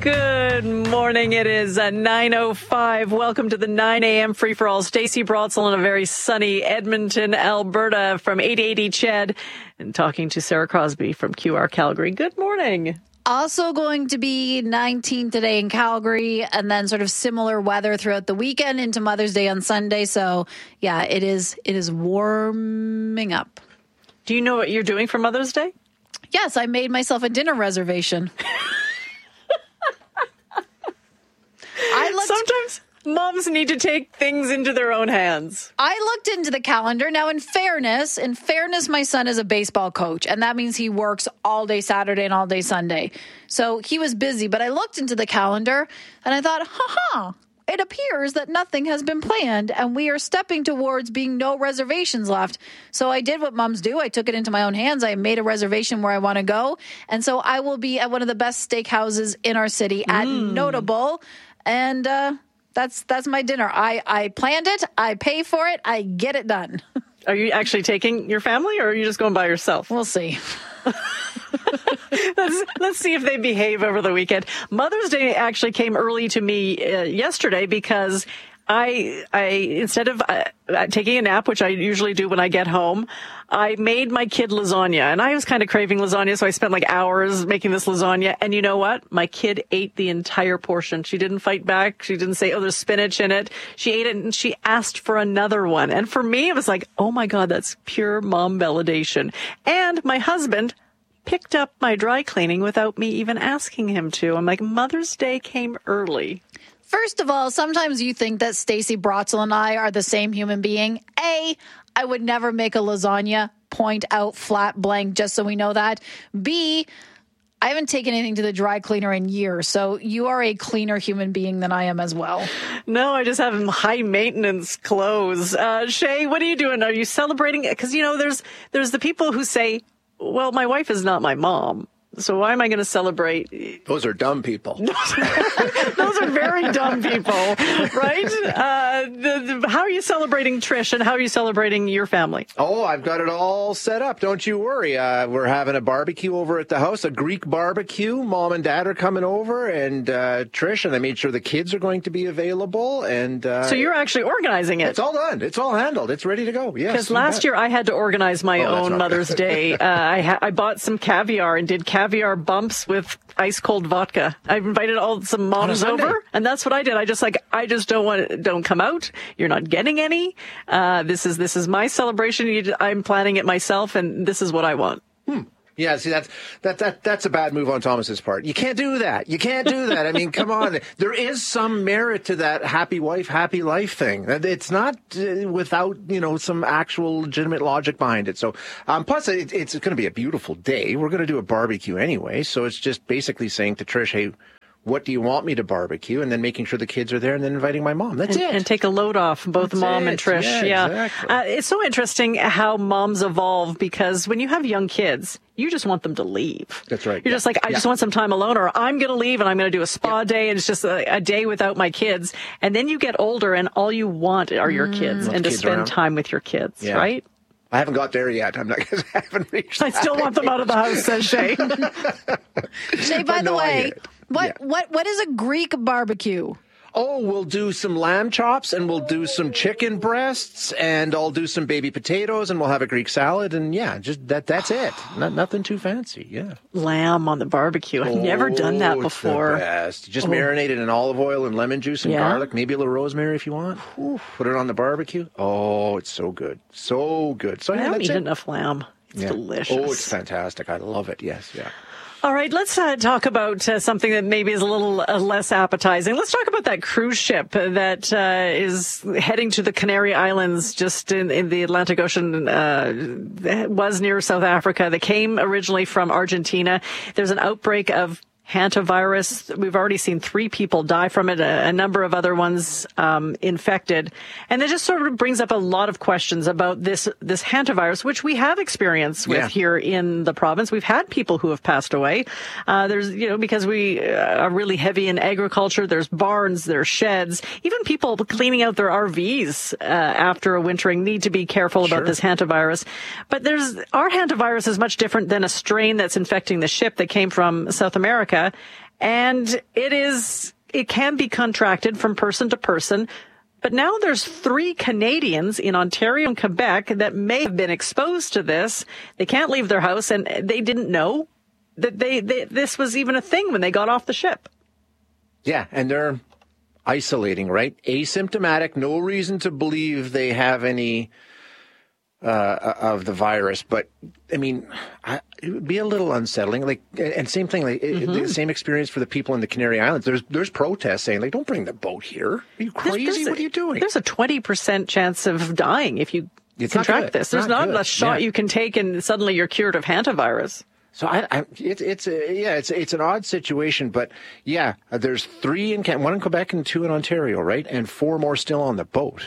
Good morning. It is 9:05. Welcome to the 9 a.m. free-for-all. Stacey Brotzel in a very sunny Edmonton, Alberta from 880 CHED, and talking to Sarah Crosby from QR Calgary. Good morning. Also going to be 19 today in Calgary, and then sort of similar weather throughout the weekend into Mother's Day on Sunday. So, yeah, it is warming up. Do you know what you're doing for Mother's Day? Yes, I made myself a dinner reservation. Sometimes moms need to take things into their own hands. I looked into the calendar. Now, in fairness, my son is a baseball coach, and that means he works all day Saturday and all day Sunday. So he was busy, but I looked into the calendar, and I thought, it appears that nothing has been planned, and we are stepping towards being no reservations left. So I did what moms do. I took it into my own hands. I made a reservation where I want to go, and so I will be at one of the best steakhouses in our city at Notable. And that's my dinner. I planned it. I pay for it. I get it done. Are you actually taking your family, or are you just going by yourself? We'll see. Let's see if they behave over the weekend. Mother's Day actually came early to me yesterday because I instead of taking a nap, which I usually do when I get home, I made my kid lasagna, and I was kind of craving lasagna, so I spent like hours making this lasagna. And you know what? My kid ate the entire portion. She didn't fight back. She didn't say, "Oh, there's spinach in it." She ate it, and she asked for another one. And for me, it was like, "Oh my God, that's pure mom validation." And my husband picked up my dry cleaning without me even asking him to. I'm like, Mother's Day came early. First of all, sometimes you think that Stacey Brotzel and I are the same human being. A, I would never make a lasagna, point out, flat, blank, just so we know that. B, I haven't taken anything to the dry cleaner in years, so you are a cleaner human being than I am as well. No, I just have high maintenance clothes. Shay, what are you doing? Are you celebrating? Because, you know, there's the people who say, well, my wife is not my mom, so why am I going to celebrate? Those are dumb people. Those are very dumb people, right? How are you celebrating Trish, and how are you celebrating your family? Oh, I've got it all set up. Don't you worry. We're having a barbecue over at the house, a Greek barbecue. Mom and Dad are coming over, and Trish, and I made sure the kids are going to be available. And so you're actually organizing it. It's all done. It's all handled. It's ready to go. Yes. Because last year I had to organize my own Mother's Day. I bought some caviar and did caviar bumps with ice cold vodka. I invited some moms over, and that's what I did. I just don't come out. You're not getting any. This is my celebration. I'm planning it myself, and this is what I want. Yeah, see, that's a bad move on Thomas's part. You can't do that. I mean, come on. There is some merit to that happy wife, happy life thing. It's not without, some actual legitimate logic behind it. So, plus it's going to be a beautiful day. We're going to do a barbecue anyway. So it's just basically saying to Trish, hey, what do you want me to barbecue? And then making sure the kids are there, and then inviting my mom. That's it. And take a load off, both Mom and Trish. Yeah. Exactly. It's so interesting how moms evolve, because when you have young kids, you just want them to leave. That's right. You're just like, I just want some time alone, or I'm going to leave and I'm going to do a spa day, and it's just a day without my kids. And then you get older and all you want are your kids and to spend time with your kids, right? I haven't got there yet. I haven't reached that. I still want them out of the house, says Shay. Shay, by the way, what is a Greek barbecue? Oh, we'll do some lamb chops, and we'll do some chicken breasts, and I'll do some baby potatoes, and we'll have a Greek salad, and just that's it. Nothing too fancy, Lamb on the barbecue. I've never done that before. It's the best. Just marinate it in olive oil and lemon juice and garlic, maybe a little rosemary if you want. Put it on the barbecue. Oh, it's so good. So good. So I haven't eaten enough lamb. It's delicious. Oh, it's fantastic. I love it. Yes, All right, let's talk about something that maybe is a little less appetizing. Let's talk about that cruise ship that is heading to the Canary Islands, just in the Atlantic Ocean. Was near South Africa. They came originally from Argentina. There's an outbreak of hantavirus. We've already seen 3 people die from it, a number of other ones infected. And it just sort of brings up a lot of questions about this hantavirus, which we have experience with here in the province. We've had people who have passed away. There's, because we are really heavy in agriculture, there's barns, there's sheds. Even people cleaning out their RVs after a wintering need to be careful about this hantavirus. But our hantavirus is much different than a strain that's infecting the ship that came from South America. And it can be contracted from person to person. But now there's 3 Canadians in Ontario and Quebec that may have been exposed to this. They can't leave their house, and they didn't know that this was even a thing when they got off the ship. Yeah, and they're isolating, right? Asymptomatic, no reason to believe they have any of the virus. But, I mean, it would be a little unsettling. Like, and same thing, like the same experience for the people in the Canary Islands. There's protests saying, like, don't bring the boat here. Are you crazy? What are you doing? There's a 20% chance of dying if you contract this. There's not a shot you can take and suddenly you're cured of hantavirus. So it's an odd situation, but yeah, there's 3 in 1 in Quebec and 2 in Ontario, right? And 4 more still on the boat.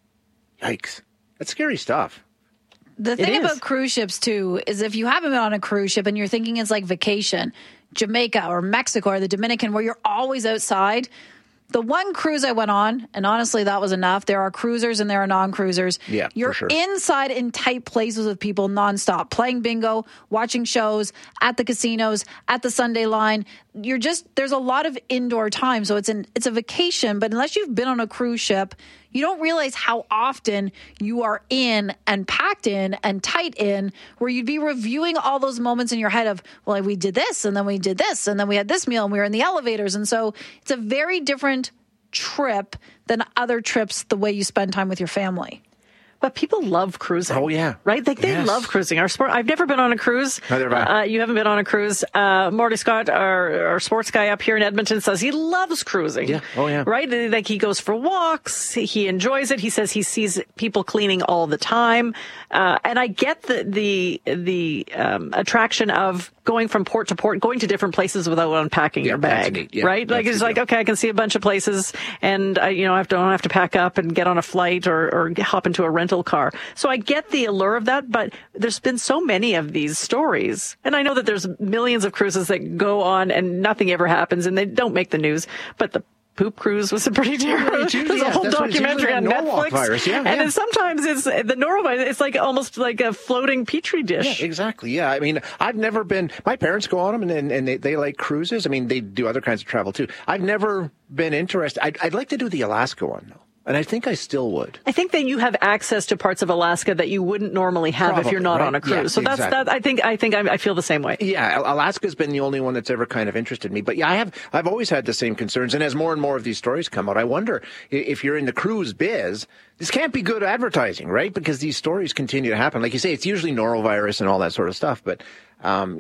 Yikes. That's scary stuff. The thing about cruise ships, too, is if you haven't been on a cruise ship and you're thinking it's like vacation, Jamaica or Mexico or the Dominican, where you're always outside. The one cruise I went on, and honestly, that was enough. There are cruisers and there are non-cruisers. Yeah, you're for sure. inside in tight places with people nonstop, playing bingo, watching shows, at the casinos, at the Sunday line. There's a lot of indoor time. So it's a vacation, but unless you've been on a cruise ship, you don't realize how often you are in and packed in and tight in, where you'd be reviewing all those moments in your head of, well, we did this and then we did this and then we had this meal and we were in the elevators. And so it's a very different trip than other trips, the way you spend time with your family. But people love cruising. Oh, yeah. Right? They love cruising. Our sport. I've never been on a cruise. Neither have I. You haven't been on a cruise. Morty Scott, our sports guy up here in Edmonton, says he loves cruising. Yeah. Oh, yeah. Right? Like, he goes for walks. He enjoys it. He says he sees people cleaning all the time. And I get the attraction of going from port to port, going to different places without unpacking your bag. Right? Like, it's like, okay, I can see a bunch of places and I don't have to pack up and get on a flight or hop into a rental car. So I get the allure of that, but there's been so many of these stories. And I know that there's millions of cruises that go on and nothing ever happens and they don't make the news. But the poop cruise was a pretty terrible. There's a whole documentary on Netflix. Virus. Yeah, and sometimes it's the norovirus. It's like almost like a floating petri dish. Yeah, exactly. Yeah. I mean, I've never been, my parents go on them and they like cruises. I mean, they do other kinds of travel too. I've never been interested. I'd like to do the Alaska one though. And I think I still would. I think that you have access to parts of Alaska that you wouldn't normally have if you're not on a cruise. Yeah, so that's exactly. I feel the same way. Yeah, Alaska's been the only one that's ever kind of interested me. But yeah, I've always had the same concerns. And as more and more of these stories come out, I wonder if you're in the cruise biz, this can't be good advertising, right? Because these stories continue to happen. Like you say, it's usually norovirus and all that sort of stuff. But I'm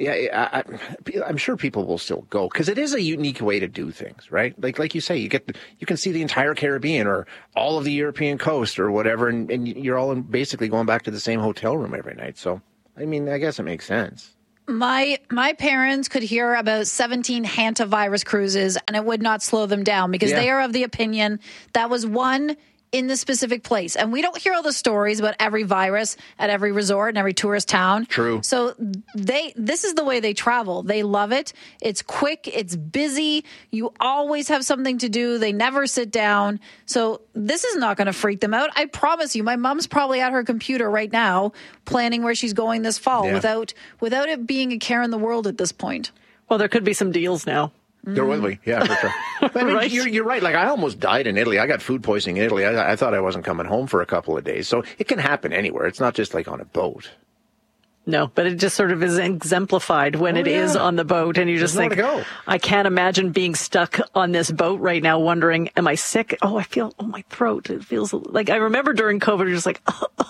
sure people will still go because it is a unique way to do things, right? Like you say, you can see the entire Caribbean or all of the European coast or whatever, and you're all basically going back to the same hotel room every night. So, I mean, I guess it makes sense. My parents could hear about 17 hantavirus cruises, and it would not slow them down because they are of the opinion that was one in the specific place. And we don't hear all the stories about every virus at every resort and every tourist town. True. So this is the way they travel. They love it. It's quick. It's busy. You always have something to do. They never sit down. So this is not going to freak them out. I promise you, my mom's probably at her computer right now planning where she's going this fall without it being a care in the world at this point. Well, there could be some deals now. There will be, yeah, for sure. But I mean, right? You're right. Like, I almost died in Italy. I got food poisoning in Italy. I thought I wasn't coming home for a couple of days. So it can happen anywhere. It's not just like on a boat. No, but it just sort of is exemplifilike when it is on the boat. And you just think, I can't imagine being stuck on this boat right now wondering, am I sick? Oh, I feel, my throat. It feels like, I remember during COVID, you're just like,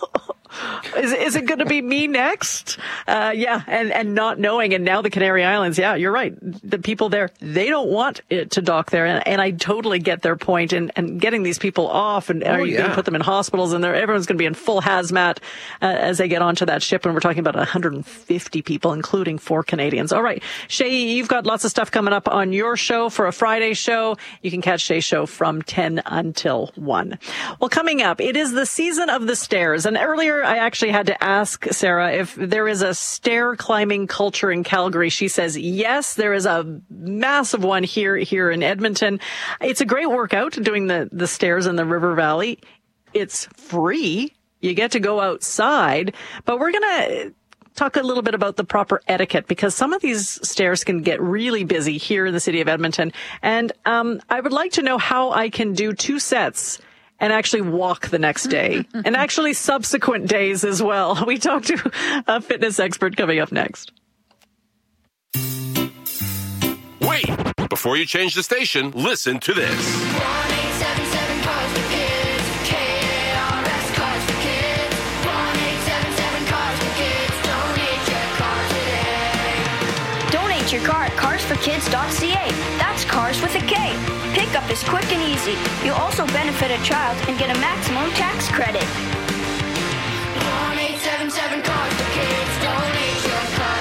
Is it going to be me next? And not knowing. And now the Canary Islands, you're right. The people there, they don't want it to dock there. And I totally get their point. And getting these people off and are you going to put them in hospitals and everyone's going to be in full hazmat as they get onto that ship. And we're talking about 150 people, including 4 Canadians. All right. Shay, you've got lots of stuff coming up on your show for a Friday show. You can catch Shay's show from 10 until 1. Well, coming up, it is the season of the stairs. And earlier, I actually had to ask Sarah if there is a stair climbing culture in Calgary. She says, yes, there is a massive one here in Edmonton. It's a great workout doing the stairs in the River Valley. It's free. You get to go outside, but we're going to talk a little bit about the proper etiquette, because some of these stairs can get really busy here in the city of Edmonton. And I would like to know how I can do 2 sets and actually walk the next day and actually subsequent days as well. We talk to a fitness expert coming up next. Wait! Before you change the station, listen to this. 1-877 Cars for Kids. KARS Cars for Kids. 1-877 Cars for Kids. Donate your car today. Donate your car at carsforkids.ca. That's cars with a K. Pickup is quick and easy. You'll also benefit a child and get a maximum tax credit. 1-877 Cars for Kids. Donate your car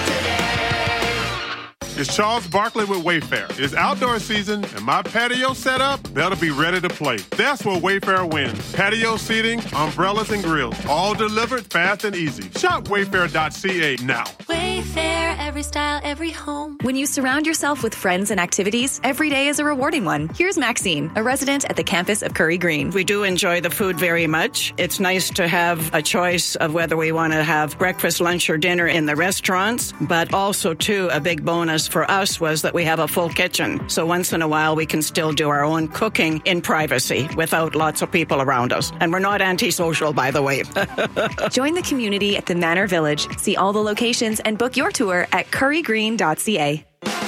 today. It's Charles Barkley with Wayfair. It's outdoor season, and my patio set up, that'll be ready to play. That's where Wayfair wins. Patio seating, umbrellas, and grills, all delivered fast and easy. Shop wayfair.ca now. Wayfair, every style, every home. When you surround yourself with friends and activities, every day is a rewarding one. Here's Maxine, a resident at the campus of Curry Green. We do enjoy the food very much. It's nice to have a choice of whether we want to have breakfast, lunch, or dinner in the restaurants, but also, too, a big bonus for us was that we have a full kitchen. So once in a while, we can still do our own cooking in privacy without lots of people around us. And we're not antisocial, by the way. Join the community at the Manor Village. See all the locations and book your tour at currygreen.ca.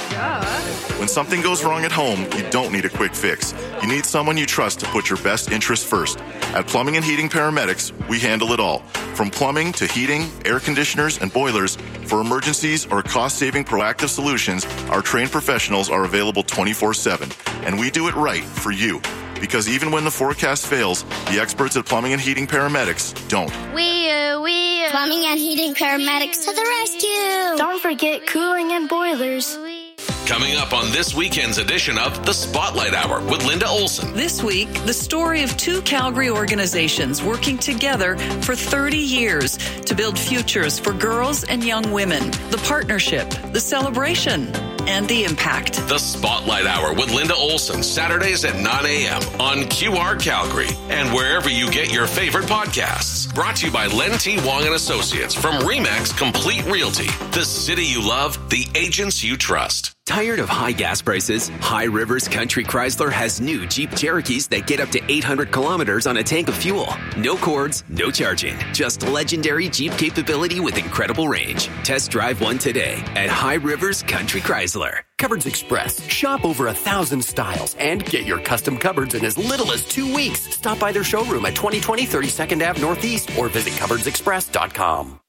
When something goes wrong at home, you don't need a quick fix. You need someone you trust to put your best interest first. At Plumbing and Heating Paramedics, we handle it all. From plumbing to heating, air conditioners, and boilers, for emergencies or cost-saving proactive solutions, our trained professionals are available 24/7. And we do it right for you. Because even when the forecast fails, the experts at Plumbing and Heating Paramedics don't. Plumbing and Heating Paramedics to the rescue. Don't forget cooling and boilers. Coming up on this weekend's edition of The Spotlight Hour with Linda Olson. This week, the story of 2 Calgary organizations working together for 30 years to build futures for girls and young women. The partnership, the celebration, and the impact. The Spotlight Hour with Linda Olson, Saturdays at 9 a.m. on QR Calgary and wherever you get your favorite podcasts. Brought to you by Len T. Wong and Associates from RE/MAX Complete Realty. The city you love, the agents you trust. Tired of high gas prices? High Rivers Country Chrysler has new Jeep Cherokees that get up to 800 kilometers on a tank of fuel. No cords, no charging. Just legendary Jeep capability with incredible range. Test drive one today at High Rivers Country Chrysler. Cupboards Express. Shop over 1,000 styles and get your custom cupboards in as little as 2 weeks. Stop by their showroom at 2020 32nd Ave Northeast or visit cupboardsexpress.com.